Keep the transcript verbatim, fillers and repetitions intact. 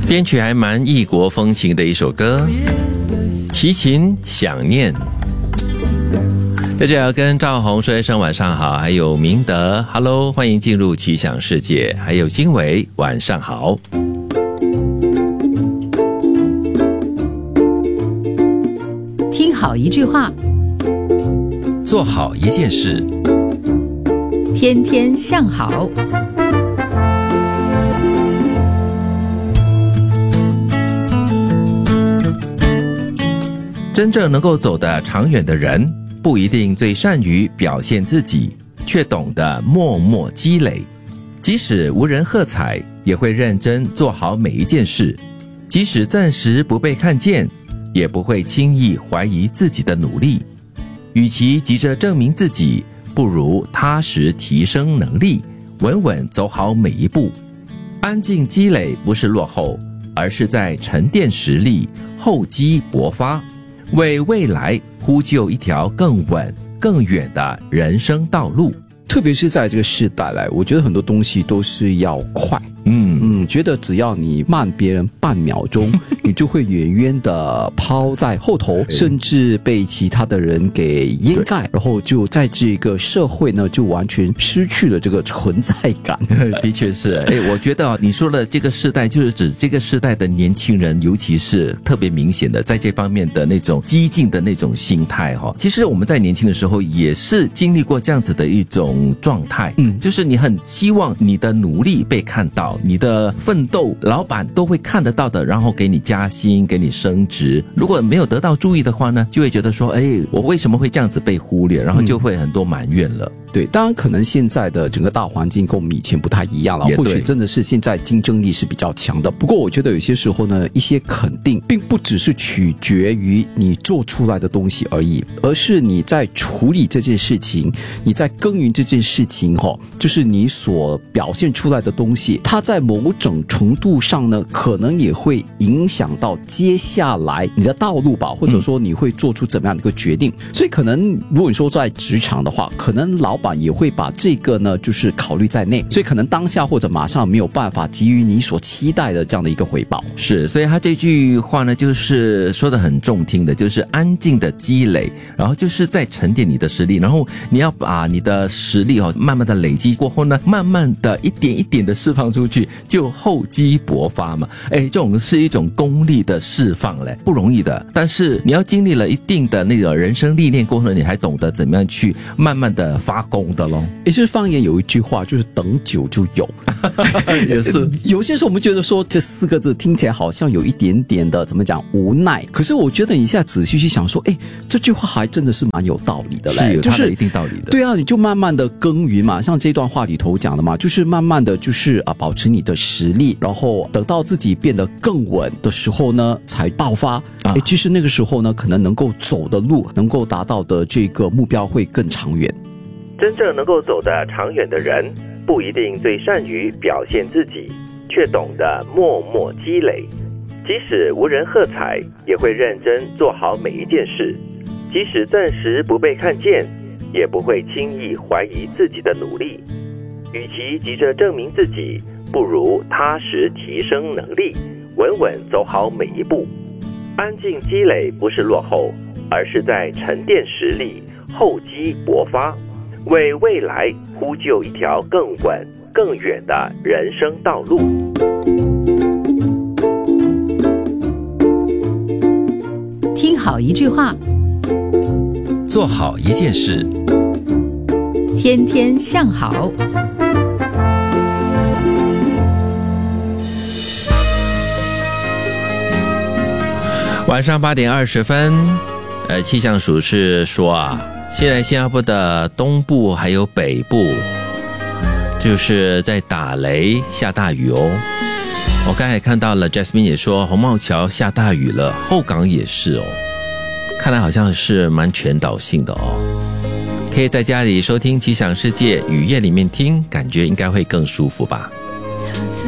编曲还蛮异国风情的一首歌，齐秦想念。在这要跟赵宏说一声晚上好，还有明德 Hello， 欢迎进入奇想世界，还有经纬晚上好。 听好一句话， 做好一件事， 天天向好。 真正能够走得长远的人，不一定最善于表现自己，却懂得默默积累。即使无人喝彩，也会认真做好每一件事。即使暂时不被看见，也不会轻易怀疑自己的努力。与其急着证明自己，不如踏实提升能力，稳稳走好每一步。安静积累不是落后，而是在沉淀实力，厚积薄发，为未来铺就一条更稳更远的人生道路。 特别是在这个时代来，我觉得很多东西都是要快。嗯嗯，觉得只要你慢别人半秒钟，你就会远远的抛在后头，甚至被其他的人给掩盖，然后就在这个社会呢，就完全失去了这个存在感。 的确是，哎，我觉得你说的这个世代，就是指这个世代的年轻人，尤其是特别明显的在这方面的那种激进的那种心态哈。其实我们在年轻的时候也是经历过这样子的一种状态，嗯，就是你很希望你的努力被看到，你的奋斗老板都会看得到的，然后给你加薪，给你升职。如果没有得到注意的话呢，就会觉得说，哎，我为什么会这样子被忽略，然后就会很多埋怨了。 对，当然可能现在的整个大环境跟我们以前不太一样了，或许真的是现在竞争力是比较强的。不过我觉得有些时候呢，一些肯定并不只是取决于你做出来的东西而已，而是你在处理这件事情，你在耕耘这件事情哈，就是你所表现出来的东西，它在某种程度上呢，可能也会影响到接下来你的道路吧，或者说你会做出怎么样的一个决定。所以可能如果你说在职场的话，可能老板也会把这个呢就是考虑在内，所以可能当下或者马上没有办法给予你所期待的这样的一个回报。 是，所以他这句话呢就是说的很中听的，就是安静的积累，然后就是在沉淀你的实力，然后你要把你的实力哦慢慢的累积过后呢，慢慢的一点一点的释放出去，就厚积薄发嘛。哎，这种是一种功力的释放嘞，不容易的。但是你要经历了一定的那个人生历练过后呢，你还懂得怎么样去慢慢的发功的咯。 也就是方言有一句话，就是等久就有。 也是有些时候我们觉得说这四个字听起来好像有一点点的怎么讲无奈，可是我觉得你现在仔细去想说，哎，这句话还真的是蛮有道理的嘞， 是有它的一定道理的。 对啊，你就慢慢的耕耘嘛，像这段话里头讲的嘛，就是慢慢的就是啊保持你的实力，然后等到自己变得更稳的时候呢，才爆发。啊，其实那个时候呢，可能能够走的路，能够达到的这个目标会更长远。 真正能够走得长远的人，不一定最善于表现自己，却懂得默默积累。即使无人喝彩，也会认真做好每一件事。即使暂时不被看见，也不会轻易怀疑自己的努力。与其急着证明自己，不如踏实提升能力，稳稳走好每一步。安静积累不是落后，而是在沉淀实力，厚积薄发，为未来铺就一条更稳更远的人生道路。 听好一句话， 做好一件事， 天天向好。 晚上八点二十分，呃，气象署是说啊，现在新加坡的东部还有北部，就是在打雷下大雨哦。我刚才看到了 Jasmine 也说红帽桥下大雨了，后港也是哦，看来好像是蛮全岛性的哦。可以在家里收听奇想世界，雨夜里面听，感觉应该会更舒服吧。